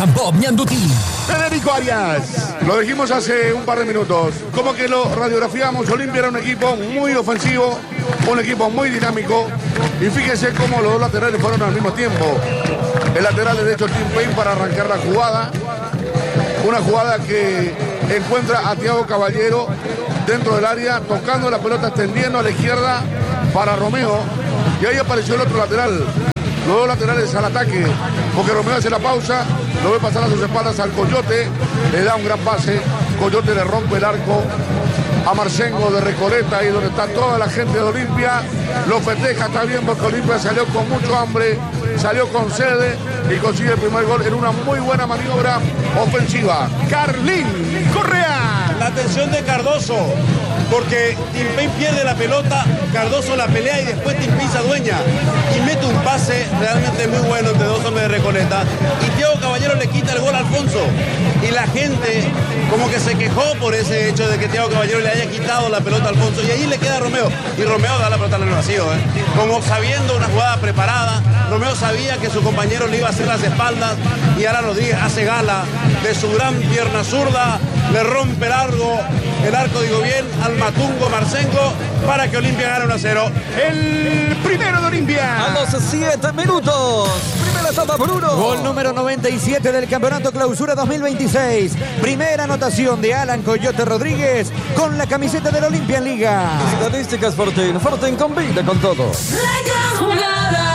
Bob Ñandutí. Federico Arias. Lo dijimos hace un par de minutos. Como que lo radiografiamos, Olimpia era un equipo muy ofensivo, un equipo muy dinámico. Y fíjese cómo los dos laterales fueron al mismo tiempo. El lateral derecho, Tim Payne, para arrancar la jugada. Una jugada que encuentra a Thiago Caballero dentro del área, tocando la pelota, extendiendo a la izquierda para Romeo. Y ahí apareció el otro lateral. Los dos laterales al ataque, porque Romeo hace la pausa, lo ve pasar a sus espaldas al Coyote, le da un gran pase, Coyote le rompe el arco a Marcengo de Recoleta, ahí donde está toda la gente de Olimpia, lo festeja, está bien porque Olimpia salió con mucho hambre, salió con sede y consigue el primer gol en una muy buena maniobra ofensiva. Carlín Correa. La atención de Cardoso, porque Tim Payne pierde la pelota, Cardoso la pelea y después Tim Payne se adueña y mete un pase realmente muy bueno entre dos hombres de Recoleta y Thiago Caballero le quita el gol a Alfonso y la gente como que se quejó por ese hecho de que Thiago Caballero le haya quitado la pelota a Alfonso y ahí le queda a Romeo y Romeo da la pelota en el vacío, como sabiendo una jugada preparada. Romeo sabía que su compañero le iba a hacer las espaldas y ahora Rodríguez hace gala de su gran pierna zurda, le rompe el arco, digo bien, al Matungo Marcengo para que Olimpia gane 1-0. El primero de Olimpia. A los 7 minutos. Primera etapa, Bruno. Gol número 97 del Campeonato Clausura 2026. Primera anotación de Alan Coyote Rodríguez con la camiseta del Olimpia en Liga. Estadísticas Fortín. Fortín convida con todo. La jugada.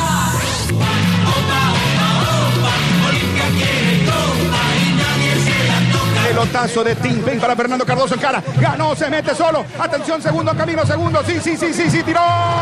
Pelotazo de Tim Payne para Fernando Cardoso en cara. Ganó, se mete solo. Atención, segundo camino, segundo. Sí, tiró.